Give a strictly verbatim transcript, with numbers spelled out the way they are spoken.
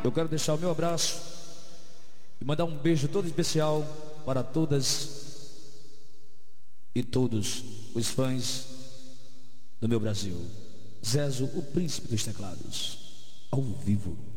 Eu quero deixar o meu abraço e mandar um beijo todo especial para todas e todos os fãs do meu Brasil. Zezo, o príncipe dos teclados, ao vivo.